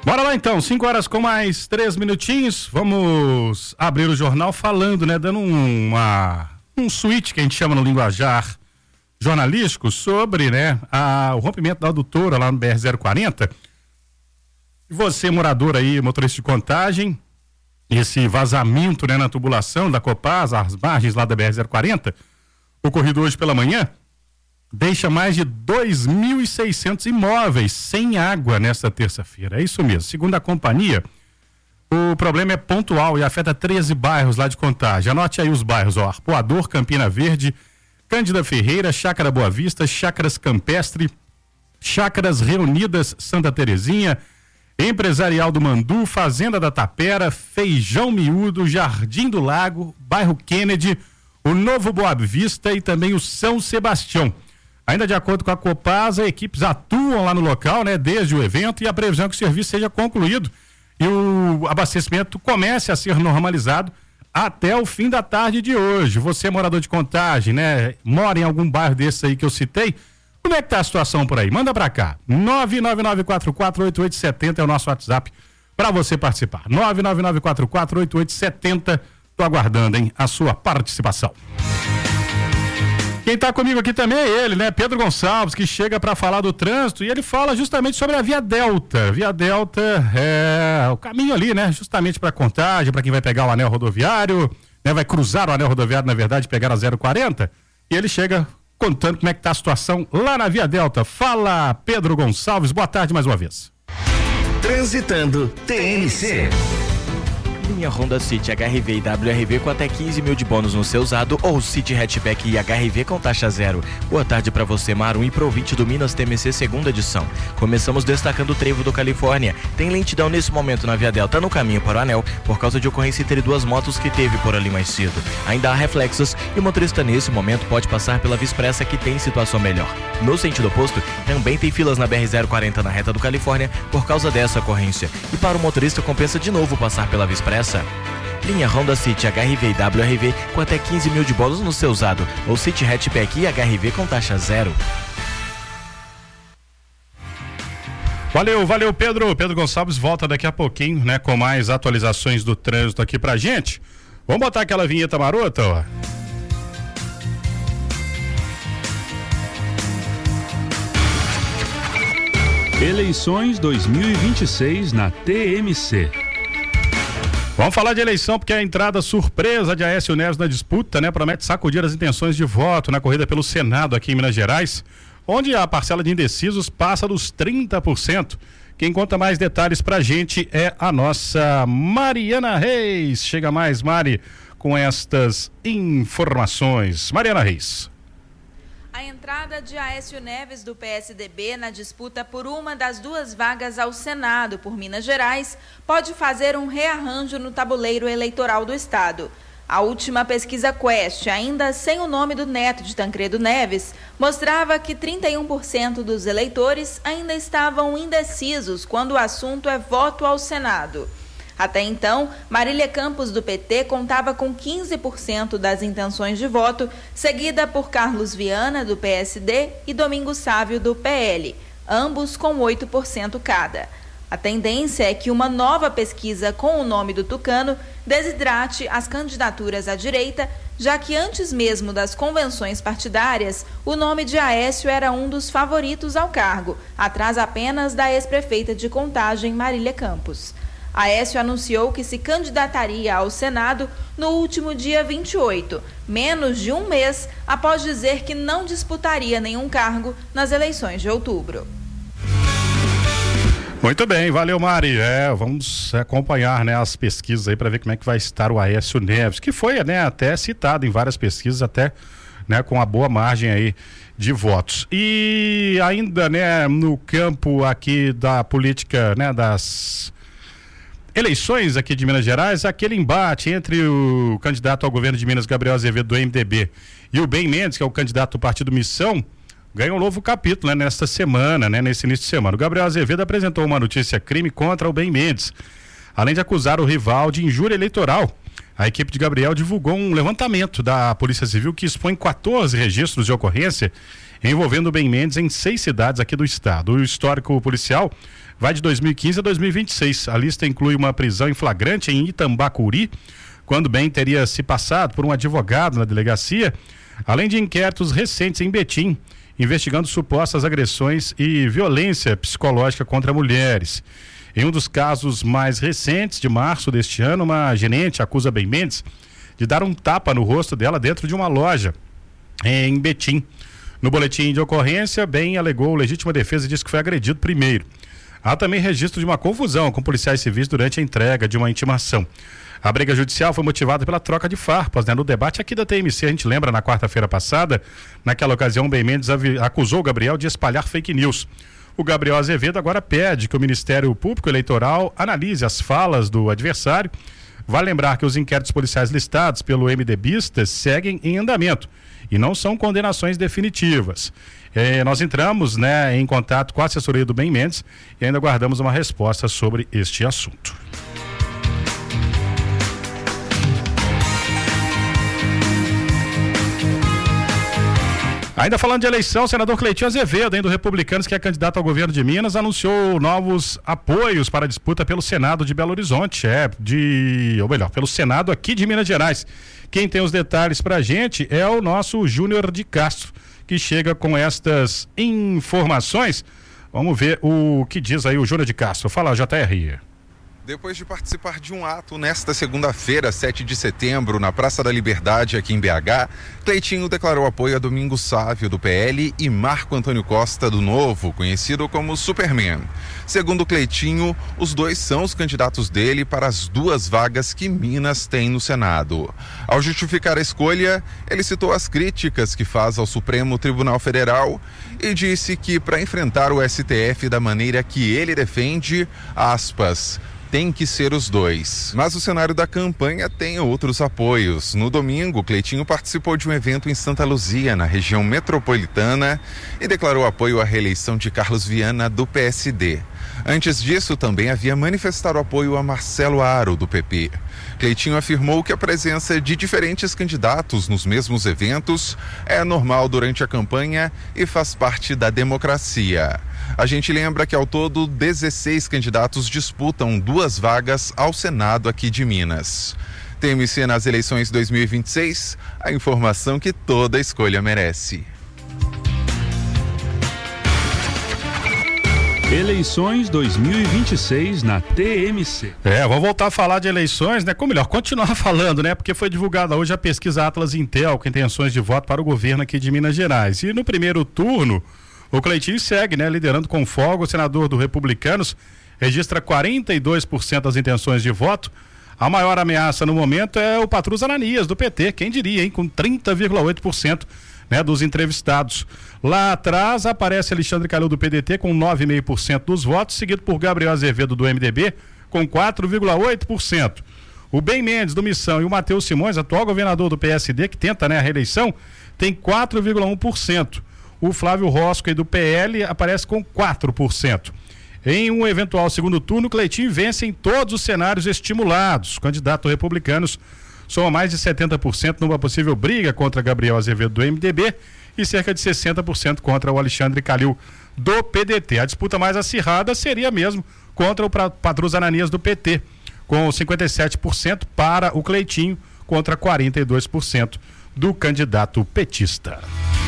Bora lá então, 5 horas com mais 3 minutinhos, vamos abrir o jornal falando, né, dando um switch que a gente chama no linguajar jornalístico sobre, né, o rompimento da adutora lá no BR-040. Você, morador aí, motorista de Contagem, esse vazamento, né, na tubulação da Copasa, às margens lá da BR-040, ocorrido hoje pela manhã, deixa mais de 2.600 imóveis sem água nesta terça-feira. É isso mesmo. Segundo a companhia, o problema é pontual e afeta 13 bairros lá de Contagem. Anote aí os bairros, ó: Arpoador, Campina Verde, Cândida Ferreira, Chácara Boa Vista, Chácaras Campestre, Chácaras Reunidas Santa Terezinha, Empresarial do Mandu, Fazenda da Tapera, Feijão Miúdo, Jardim do Lago, Bairro Kennedy, o Novo Boa Vista e também o São Sebastião. Ainda de acordo com a Copasa, equipes atuam lá no local, né, desde o evento, e a previsão é que o serviço seja concluído e o abastecimento comece a ser normalizado até o fim da tarde de hoje. Você, morador de Contagem, né, mora em algum bairro desse aí que eu citei, como é que tá a situação por aí? Manda pra cá. 999448870 é o nosso WhatsApp para você participar. 999448870. Tô aguardando, hein, a sua participação. Quem tá comigo aqui também é ele, né? Pedro Gonçalves, que chega para falar do trânsito, e ele fala justamente sobre a Via Delta. Via Delta é o caminho ali, né? Justamente para Contagem, para quem vai pegar o anel rodoviário, né? Vai cruzar o anel rodoviário, na verdade, pegar a 040, e ele chega contando como é que tá a situação lá na Via Delta. Fala, Pedro Gonçalves, boa tarde mais uma vez. Transitando TNC. Linha Honda City, HRV e WRV com até 15 mil de bônus no seu usado, ou City Hatchback e HRV com taxa zero. Boa tarde para você, Marum, e pro ouvinte do Minas TMC segunda edição. Começamos destacando o trevo do Califórnia. Tem lentidão nesse momento na Via Delta no caminho para o anel, por causa de ocorrência entre duas motos que teve por ali mais cedo. Ainda há reflexos e o motorista nesse momento pode passar pela Via Expressa, que tem situação melhor. No sentido oposto, também tem filas na BR-040 na reta do Califórnia por causa dessa ocorrência. E para o motorista compensa de novo passar pela Via Expressa. Linha Honda City, HRV e WRV com até 15 mil de bônus no seu usado, ou City Hatchback e HRV com taxa zero. Valeu, Pedro. Pedro Gonçalves volta daqui a pouquinho, né, com mais atualizações do trânsito aqui pra gente. Vamos botar aquela vinheta marota, ó. Eleições 2026 na TMC. Vamos falar de eleição, porque a entrada surpresa de Aécio Neves na disputa, né, promete sacudir as intenções de voto na corrida pelo Senado aqui em Minas Gerais, onde a parcela de indecisos passa dos 30%. Quem conta mais detalhes pra gente é a nossa Mariana Reis. Chega mais, Mari, com estas informações. Mariana Reis. A entrada de Aécio Neves do PSDB na disputa por uma das duas vagas ao Senado por Minas Gerais pode fazer um rearranjo no tabuleiro eleitoral do estado. A última pesquisa Quest, ainda sem o nome do neto de Tancredo Neves, mostrava que 31% dos eleitores ainda estavam indecisos quando o assunto é voto ao Senado. Até então, Marília Campos, do PT, contava com 15% das intenções de voto, seguida por Carlos Viana, do PSD, e Domingos Sávio, do PL, ambos com 8% cada. A tendência é que uma nova pesquisa com o nome do tucano desidrate as candidaturas à direita, já que antes mesmo das convenções partidárias, o nome de Aécio era um dos favoritos ao cargo, atrás apenas da ex-prefeita de Contagem, Marília Campos. Aécio anunciou que se candidataria ao Senado no último dia 28, menos de um mês após dizer que não disputaria nenhum cargo nas eleições de outubro. Muito bem, valeu, Mari. Vamos acompanhar, né, as pesquisas aí para ver como é que vai estar o Aécio Neves, que foi, né, até citado em várias pesquisas, até, né, com uma boa margem aí de votos. E ainda, né, no campo aqui da política, né, das eleições aqui de Minas Gerais, aquele embate entre o candidato ao governo de Minas, Gabriel Azevedo, do MDB, e o Ben Mendes, que é o candidato do Partido Missão, ganhou um novo capítulo, né, nesta semana, né, nesse início de semana. O Gabriel Azevedo apresentou uma notícia crime contra o Ben Mendes, além de acusar o rival de injúria eleitoral. A equipe de Gabriel divulgou um levantamento da Polícia Civil que expõe 14 registros de ocorrência envolvendo o Ben Mendes em 6 cidades aqui do estado. O histórico policial vai de 2015 a 2026. A lista inclui uma prisão em flagrante em Itambacuri, quando Ben teria se passado por um advogado na delegacia, além de inquéritos recentes em Betim, investigando supostas agressões e violência psicológica contra mulheres. Em um dos casos mais recentes, de março deste ano, uma gerente acusa Ben Mendes de dar um tapa no rosto dela dentro de uma loja em Betim. No boletim de ocorrência, Ben alegou legítima defesa e disse que foi agredido primeiro. Há também registro de uma confusão com policiais civis durante a entrega de uma intimação. A briga judicial foi motivada pela troca de farpas, né? No debate aqui da TMC, a gente lembra, na quarta-feira passada, naquela ocasião, Ben Mendes acusou o Gabriel de espalhar fake news. O Gabriel Azevedo agora pede que o Ministério Público Eleitoral analise as falas do adversário. Vale lembrar que os inquéritos policiais listados pelo MDBistas seguem em andamento e não são condenações definitivas. Nós entramos, né, em contato com a assessoria do Ben Mendes e ainda aguardamos uma resposta sobre este assunto. Ainda falando de eleição, o senador Cleitinho Azevedo, do Republicanos, que é candidato ao governo de Minas, anunciou novos apoios para a disputa pelo Senado de Belo Horizonte, pelo Senado aqui de Minas Gerais. Quem tem os detalhes pra gente é o nosso Júnior de Castro, que chega com estas informações. Vamos ver o que diz aí o Júnior de Castro. Fala, JR. Depois de participar de um ato nesta segunda-feira, 7 de setembro, na Praça da Liberdade, aqui em BH, Cleitinho declarou apoio a Domingos Sávio, do PL, e Marco Antônio Costa, do Novo, conhecido como Superman. Segundo Cleitinho, os dois são os candidatos dele para as 2 vagas que Minas tem no Senado. Ao justificar a escolha, ele citou as críticas que faz ao Supremo Tribunal Federal e disse que, para enfrentar o STF da maneira que ele defende, aspas, tem que ser os dois. Mas o cenário da campanha tem outros apoios. No domingo, Cleitinho participou de um evento em Santa Luzia, na região metropolitana, e declarou apoio à reeleição de Carlos Viana, do PSD. Antes disso, também havia manifestado apoio a Marcelo Aro, do PP. Cleitinho afirmou que a presença de diferentes candidatos nos mesmos eventos é normal durante a campanha e faz parte da democracia. A gente lembra que ao todo 16 candidatos disputam 2 vagas ao Senado aqui de Minas. TMC nas eleições 2026, a informação que toda escolha merece. Eleições 2026 na TMC. Vamos voltar a falar de eleições, né? Ou melhor, continuar falando, né? Porque foi divulgada hoje a pesquisa Atlas Intel com intenções de voto para o governo aqui de Minas Gerais. E no primeiro turno, o Cleitinho segue, né? Liderando com folga. O senador do Republicanos registra 42% das intenções de voto. A maior ameaça no momento é o Patrus Ananias, do PT. Quem diria, hein? Com 30,8%. Né, dos entrevistados. Lá atrás aparece Alexandre Calil, do PDT, com 9,5% dos votos, seguido por Gabriel Azevedo, do MDB, com 4,8%. O Ben Mendes, do Missão, e o Matheus Simões, atual governador do PSD, que tenta, né, a reeleição, tem 4,1%. O Flávio Rosco, do PL, aparece com 4%. Em um eventual segundo turno, Cleitinho vence em todos os cenários estimulados. O candidato Republicanos soma mais de 70% numa possível briga contra Gabriel Azevedo, do MDB, e cerca de 60% contra o Alexandre Calil, do PDT. A disputa mais acirrada seria mesmo contra o Patrus Ananias, do PT, com 57% para o Cleitinho contra 42% do candidato petista.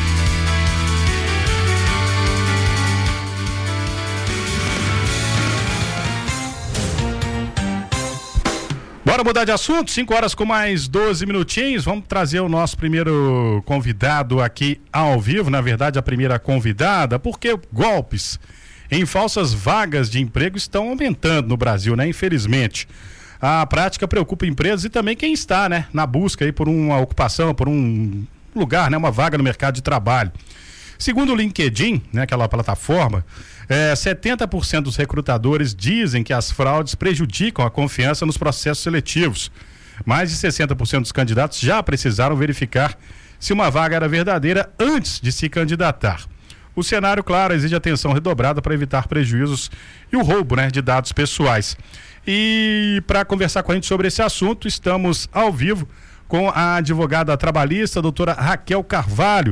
Bora mudar de assunto, 5 horas com mais 12 minutinhos, vamos trazer o nosso primeiro convidado aqui ao vivo, na verdade a primeira convidada, porque golpes em falsas vagas de emprego estão aumentando no Brasil, né? Infelizmente. A prática preocupa empresas e também quem está, né, na busca aí por uma ocupação, por um lugar, né, uma vaga no mercado de trabalho. Segundo o LinkedIn, né, aquela plataforma, 70% dos recrutadores dizem que as fraudes prejudicam a confiança nos processos seletivos. Mais de 60% dos candidatos já precisaram verificar se uma vaga era verdadeira antes de se candidatar. O cenário, claro, exige atenção redobrada para evitar prejuízos e o roubo, né, de dados pessoais. E para conversar com a gente sobre esse assunto, estamos ao vivo com a advogada trabalhista, a doutora Raquel Carvalho.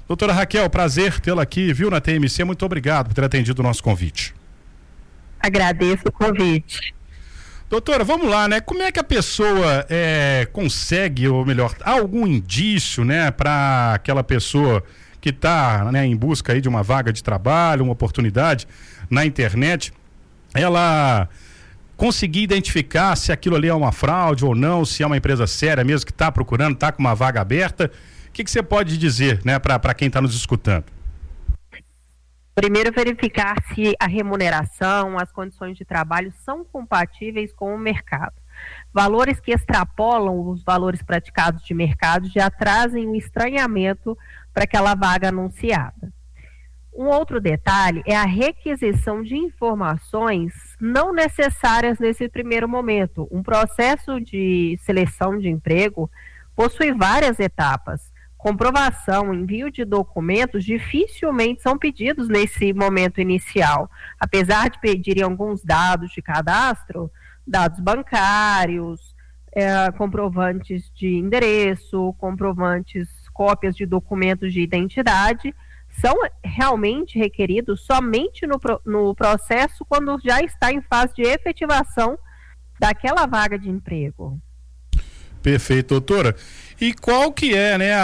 Doutora Raquel, prazer tê-la aqui, viu, na TMC. Muito obrigado por ter atendido o nosso convite. Agradeço o convite. Doutora, vamos lá, né? Como é que a pessoa consegue, ou melhor, há algum indício, né, para aquela pessoa que está, né, em busca aí de uma vaga de trabalho, uma oportunidade na internet, ela conseguir identificar se aquilo ali é uma fraude ou não, se é uma empresa séria mesmo que está procurando, está com uma vaga aberta? O que você pode dizer, né, para quem está nos escutando? Primeiro, verificar se a remuneração, as condições de trabalho são compatíveis com o mercado. Valores que extrapolam os valores praticados de mercado já trazem um estranhamento para aquela vaga anunciada. Um outro detalhe é a requisição de informações não necessárias nesse primeiro momento. Um processo de seleção de emprego possui várias etapas. Comprovação, envio de documentos dificilmente são pedidos nesse momento inicial, apesar de pedirem alguns dados de cadastro, dados bancários, comprovantes de endereço, comprovantes, cópias de documentos de identidade, são realmente requeridos somente no processo quando já está em fase de efetivação daquela vaga de emprego. Perfeito, doutora. E qual que é, né,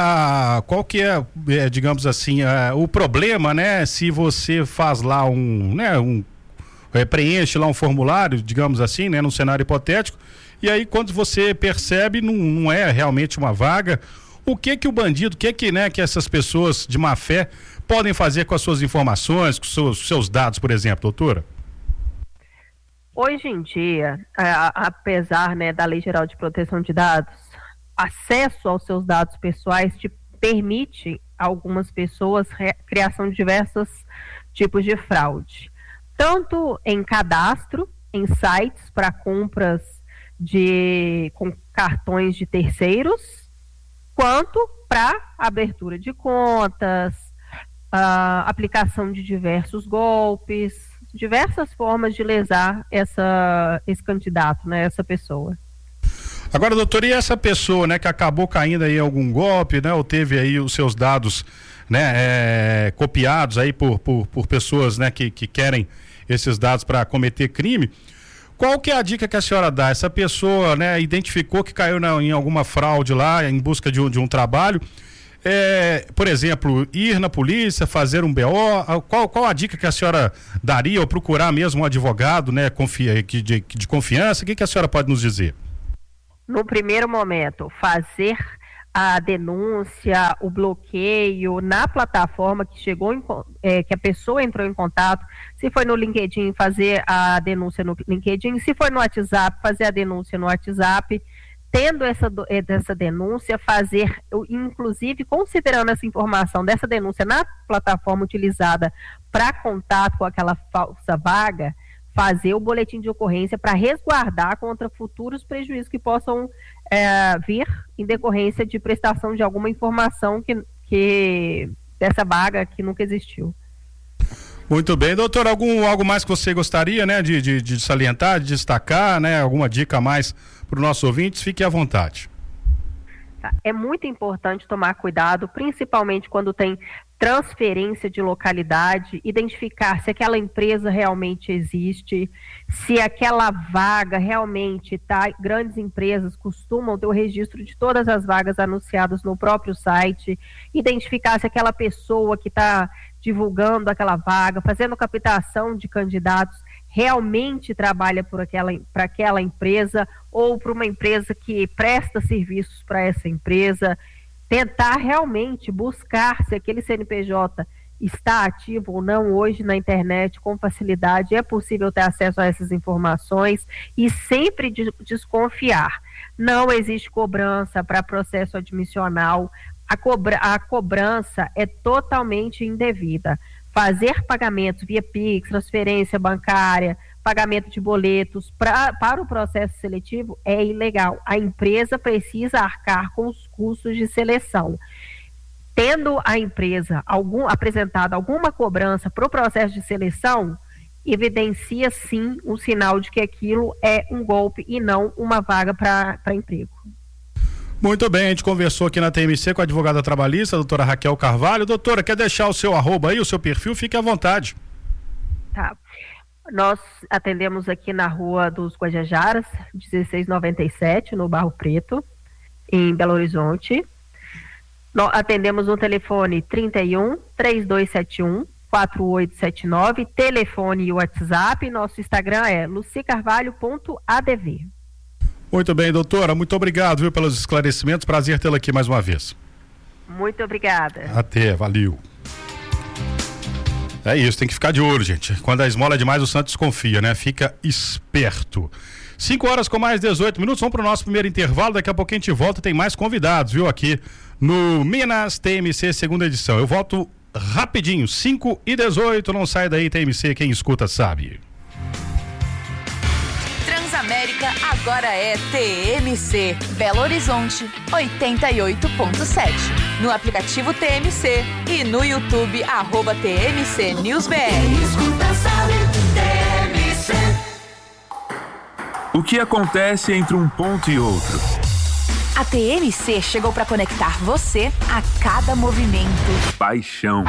digamos assim, o problema, né, se você faz lá preenche lá um formulário, digamos assim, né, num cenário hipotético, e aí quando você percebe não é realmente uma vaga, o que o bandido, que essas pessoas de má fé podem fazer com as suas informações, com os seus dados, por exemplo, doutora? Hoje em dia, apesar, né, da Lei Geral de Proteção de Dados, acesso aos seus dados pessoais te permite a algumas pessoas criação de diversos tipos de fraude. Tanto em cadastro, em sites para compras com cartões de terceiros, quanto para abertura de contas, aplicação de diversos golpes, diversas formas de lesar esse candidato, né, essa pessoa. Agora, doutor, e essa pessoa, né, que acabou caindo aí em algum golpe, né, ou teve aí os seus dados, né, copiados aí por pessoas, né, que querem esses dados para cometer crime, qual que é a dica que a senhora dá? Essa pessoa, né, identificou que caiu em alguma fraude lá, em busca de um trabalho, por exemplo, ir na polícia, fazer um BO, qual a dica que a senhora daria, ou procurar mesmo um advogado, né, de confiança? O que a senhora pode nos dizer? No primeiro momento, fazer a denúncia, o bloqueio na plataforma que a pessoa entrou em contato. Se foi no LinkedIn, fazer a denúncia no LinkedIn. Se foi no WhatsApp, fazer a denúncia no WhatsApp. Tendo essa denúncia, fazer, inclusive considerando essa informação dessa denúncia na plataforma utilizada para contato com aquela falsa vaga, fazer o boletim de ocorrência para resguardar contra futuros prejuízos que possam vir em decorrência de prestação de alguma informação que dessa vaga que nunca existiu. Muito bem, doutor, algo mais que você gostaria, né, de salientar, de destacar, né, alguma dica a mais para os nossos ouvintes? Fique à vontade. É muito importante tomar cuidado, principalmente quando tem transferência de localidade, identificar se aquela empresa realmente existe, se aquela vaga realmente está. Grandes empresas costumam ter o registro de todas as vagas anunciadas no próprio site, identificar se aquela pessoa que está divulgando aquela vaga, fazendo captação de candidatos, realmente trabalha para aquela empresa ou para uma empresa que presta serviços para essa empresa. Tentar realmente buscar se aquele CNPJ está ativo ou não hoje na internet com facilidade. É possível ter acesso a essas informações e sempre desconfiar. Não existe cobrança para processo admissional. A cobrança é totalmente indevida. Fazer pagamentos via Pix, transferência bancária, pagamento de boletos para o processo seletivo é ilegal. A empresa precisa arcar com os custos de seleção. Tendo a empresa apresentado alguma cobrança para o processo de seleção, evidencia sim um sinal de que aquilo é um golpe e não uma vaga para emprego. Muito bem, a gente conversou aqui na TMC com a advogada trabalhista, a doutora Raquel Carvalho. Doutora, quer deixar o seu arroba aí, o seu perfil? Fique à vontade. Tá. Nós atendemos aqui na Rua dos Guajajaras, 1697, no Barro Preto, em Belo Horizonte. Nós atendemos no telefone 31-3271-4879, telefone e WhatsApp. Nosso Instagram é lucicarvalho.adv. Muito bem, doutora, muito obrigado, viu, pelos esclarecimentos. Prazer tê-la aqui mais uma vez. Muito obrigada. Até, valeu. É isso, tem que ficar de olho, gente. Quando a esmola é demais, o santo desconfia, né? Fica esperto. 5 com mais 18 minutos, vamos pro nosso primeiro intervalo. Daqui a pouco a gente volta, tem mais convidados, viu? Aqui no Minas TMC, segunda edição. Eu volto rapidinho, 5:18, não sai daí, TMC, quem escuta sabe. Transamérica agora é TMC, Belo Horizonte 88.7. No aplicativo TMC e no YouTube @TMC NewsBR. Escuta, sabe, TMC. O que acontece entre um ponto e outro? A TMC chegou para conectar você a cada movimento. Paixão.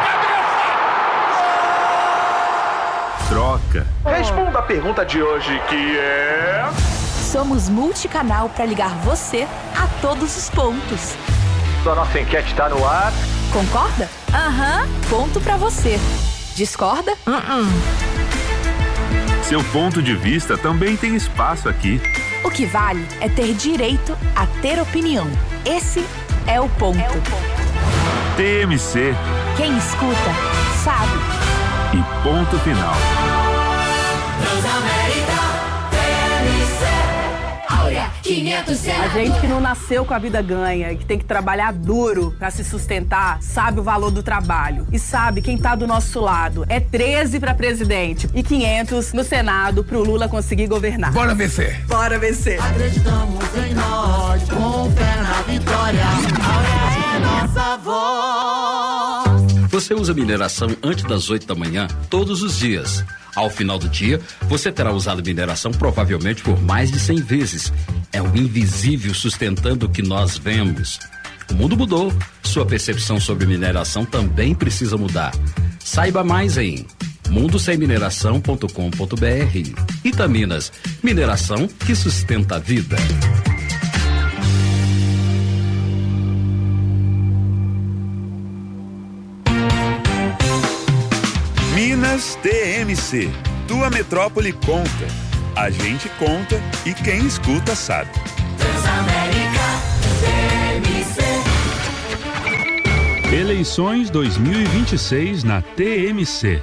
Troca. Responda a pergunta de hoje, que é... Somos multicanal para ligar você a todos os pontos. A nossa enquete está no ar. Concorda? Aham. Ponto para você. Discorda? Seu ponto de vista também tem espaço aqui. O que vale é ter direito a ter opinião. Esse é o ponto. TMC. Quem escuta, sabe. E ponto final. Transamérica, TMC. Áurea 507. A gente que não nasceu com a vida ganha, que tem que trabalhar duro pra se sustentar, sabe o valor do trabalho e sabe quem tá do nosso lado. É 13 pra presidente e 500 no Senado pro Lula conseguir governar. Bora vencer. Bora vencer. Acreditamos em nós, com fé na vitória. Áurea é nossa voz. Você usa mineração antes das 8 da manhã, todos os dias. Ao final do dia, você terá usado mineração provavelmente por mais de 100 vezes. É o invisível sustentando o que nós vemos. O mundo mudou. Sua percepção sobre mineração também precisa mudar. Saiba mais em mundosemmineração.com.br. Itaminas, mineração que sustenta a vida. Minas TMC. Tua metrópole conta. A gente conta e quem escuta sabe. Transamérica, TMC. Eleições 2026 na TMC.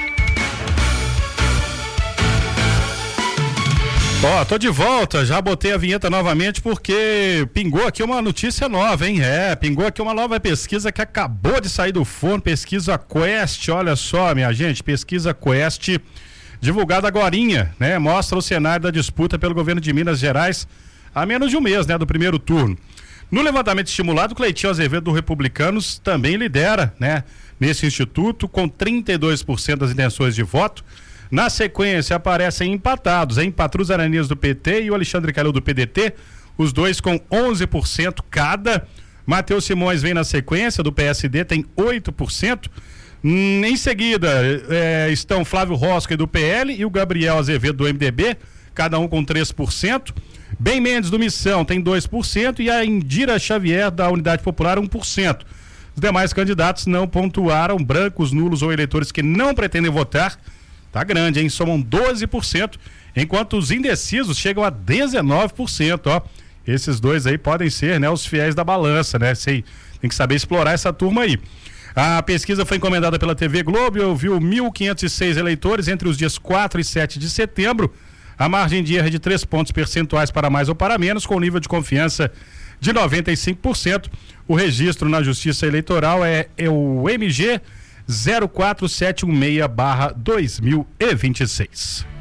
Ó, tô de volta, já botei a vinheta novamente porque pingou aqui uma notícia nova, hein? Pingou aqui uma nova pesquisa que acabou de sair do forno, pesquisa Quest, olha só, minha gente, pesquisa Quest, divulgada agorinha, né? Mostra o cenário da disputa pelo governo de Minas Gerais há menos de um mês, né? Do primeiro turno. No levantamento estimulado, Cleitinho Azevedo do Republicanos também lidera, né? Nesse instituto, com 32% das intenções de voto. Na sequência aparecem empatados, hein? Patrus Aranias do PT e o Alexandre Calil do PDT, os dois com 11% cada. Matheus Simões vem na sequência, do PSD, tem 8%. Em seguida estão Flávio Rosca do PL e o Gabriel Azevedo do MDB, cada um com 3%. Bem Mendes do Missão tem 2% e a Indira Xavier da Unidade Popular 1%. Os demais candidatos não pontuaram, brancos, nulos ou eleitores que não pretendem votar. Tá grande, hein? Somam 12%, enquanto os indecisos chegam a 19%, ó. Esses dois aí podem ser, né, os fiéis da balança, né? Tem que saber explorar essa turma aí. A pesquisa foi encomendada pela TV Globo e ouviu 1.506 eleitores entre os dias 4 e 7 de setembro. A margem de erro é de 3 pontos percentuais para mais ou para menos, com nível de confiança de 95%. O registro na Justiça Eleitoral é o MG 04716/2026.